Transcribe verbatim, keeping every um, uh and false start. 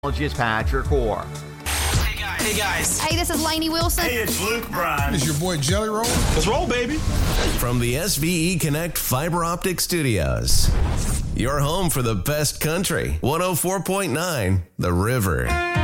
Technologist Patrick Orr. Hey guys. Hey guys. Hey, this is Lainey Wilson. Hey, it's Luke Bryan. It's your boy Jelly Roll. Let's roll, baby. From the S V E Connect Fiber Optic Studios, your home for the best country. one oh four point nine The River.